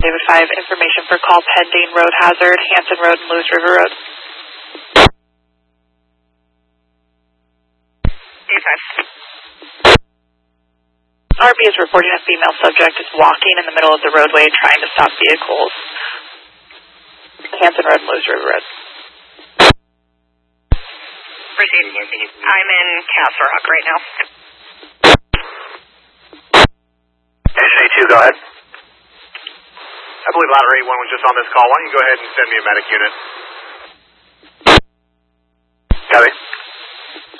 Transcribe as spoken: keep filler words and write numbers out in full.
David five, information for call pending road hazard, Hanson Road and Lewis River Road. David five. R B is reporting a female subject is walking in the middle of the roadway trying to stop vehicles. Hanson Road and Lewis River Road. Proceed. I'm in Castle Rock right now. Engine A two, go ahead. I believe ladder A one was just on this call. Why don't you go ahead and send me a medic unit?